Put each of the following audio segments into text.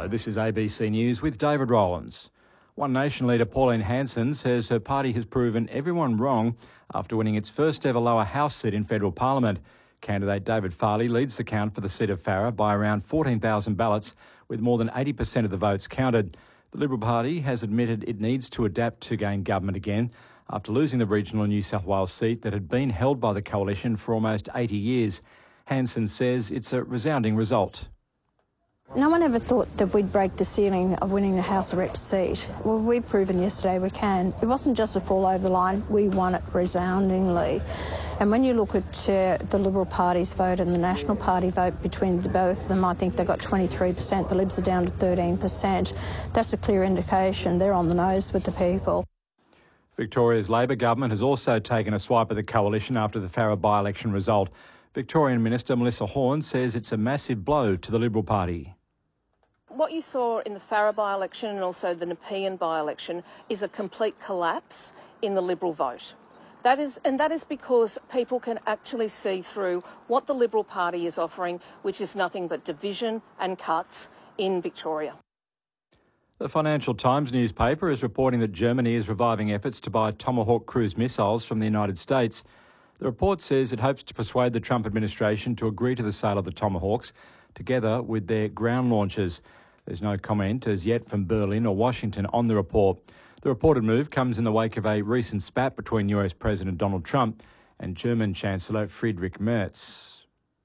Hello, this is ABC News with David Rowlands. One Nation leader Pauline Hanson says her party has proven everyone wrong after winning its first ever lower house seat in federal parliament. Candidate David Farley leads the count for the seat of Farrer by around 14,000 ballots, with more than 80% of the votes counted. The Liberal Party has admitted it needs to adapt to gain government again after losing the regional New South Wales seat that had been held by the coalition for almost 80 years. Hanson says it's a resounding result. No one ever thought that we'd break the ceiling of winning the House of Reps seat. Well, we've proven yesterday we can. It wasn't just a fall over the line, we won it resoundingly. And when you look at the Liberal Party's vote and the National Party vote between both of them, I think they got 23%, the Libs are down to 13%. That's a clear indication they're on the nose with the people. Victoria's Labor government has also taken a swipe at the coalition after the Farrer by-election result. Victorian Minister Melissa Horne says it's a massive blow to the Liberal Party. What you saw in the Farrer by-election and also the Nepean by-election is a complete collapse in the Liberal vote. That is because people can actually see through what the Liberal Party is offering, which is nothing but division and cuts in Victoria. The Financial Times newspaper is reporting that Germany is reviving efforts to buy Tomahawk cruise missiles from the United States. The report says it hopes to persuade the Trump administration to agree to the sale of the Tomahawks, together with their ground launchers. There's no comment as yet from Berlin or Washington on the report. The reported move comes in the wake of a recent spat between US President Donald Trump and German Chancellor Friedrich Merz.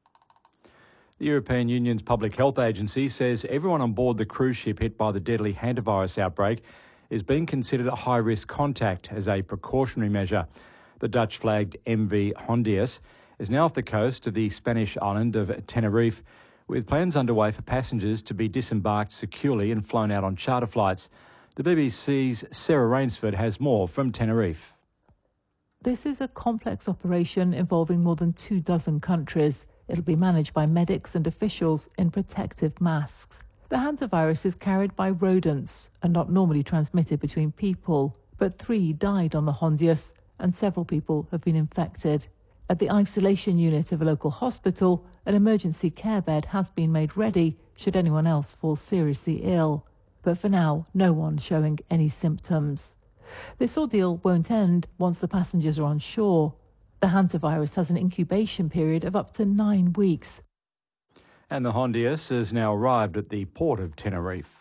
The European Union's Public Health Agency says everyone on board the cruise ship hit by the deadly hantavirus outbreak is being considered a high-risk contact as a precautionary measure. The Dutch-flagged MV Hondius is now off the coast of the Spanish island of Tenerife, with plans underway for passengers to be disembarked securely and flown out on charter flights. The BBC's Sarah Rainsford has more from Tenerife. This is a complex operation involving more than 24 countries. It'll be managed by medics and officials in protective masks. The hantavirus is carried by rodents and not normally transmitted between people, but 3 died on the Hondius and several people have been infected. At the isolation unit of a local hospital, an emergency care bed has been made ready should anyone else fall seriously ill. But for now, no one's showing any symptoms. This ordeal won't end once the passengers are on shore. The hantavirus has an incubation period of up to 9 weeks. And the Hondius has now arrived at the port of Tenerife.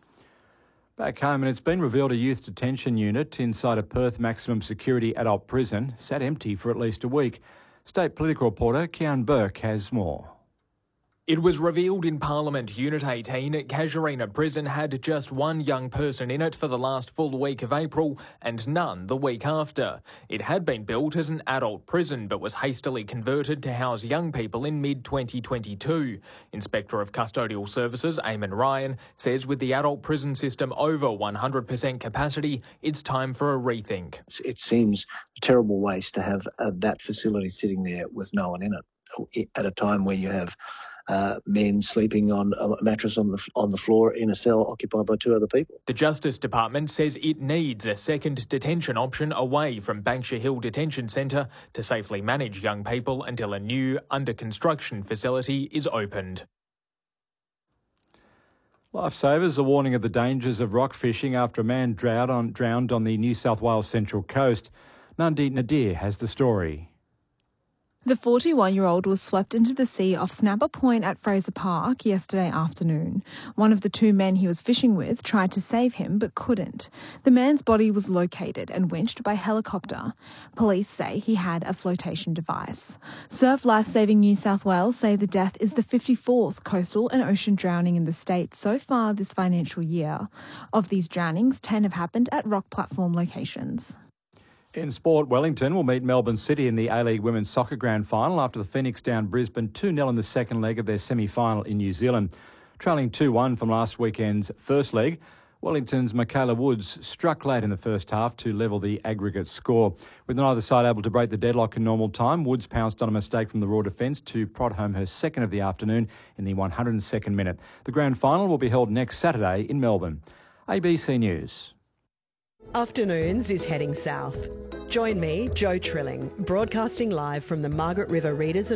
Back home, and it's been revealed a youth detention unit inside a Perth maximum security adult prison sat empty for at least a week. State political reporter Kian Burke has more. It was revealed in Parliament Unit 18 Casuarina Prison had just 1 young person in it for the last full week of April and none the week after. It had been built as an adult prison but was hastily converted to house young people in mid-2022. Inspector of Custodial Services Eamon Ryan says with the adult prison system over 100% capacity, it's time for a rethink. It seems a terrible waste to have that facility sitting there with no one in it at a time when you have men sleeping on a mattress on the floor in a cell occupied by 2 other people. The Justice Department says it needs a second detention option away from Banksia Hill Detention Centre to safely manage young people until a new, under-construction facility is opened. Lifesavers are warning of the dangers of rock fishing after a man drowned on the New South Wales Central Coast. Nandi Nadir has the story. The 41-year-old was swept into the sea off Snapper Point at Fraser Park yesterday afternoon. One of the 2 men he was fishing with tried to save him but couldn't. The man's body was located and winched by helicopter. Police say he had a flotation device. Surf Lifesaving New South Wales say the death is the 54th coastal and ocean drowning in the state so far this financial year. Of these drownings, 10 have happened at rock platform locations. In sport, Wellington will meet Melbourne City in the A-League Women's Soccer Grand Final after the Phoenix downed Brisbane 2-0 in the second leg of their semi-final in New Zealand. Trailing 2-1 from last weekend's first leg, Wellington's Michaela Woods struck late in the first half to level the aggregate score. With neither side able to break the deadlock in normal time, Woods pounced on a mistake from the Raw defence to prod home her second of the afternoon in the 102nd minute. The Grand Final will be held next Saturday in Melbourne. ABC News. Afternoons is heading south. Join me, Jo Trilling, broadcasting live from the Margaret River Readers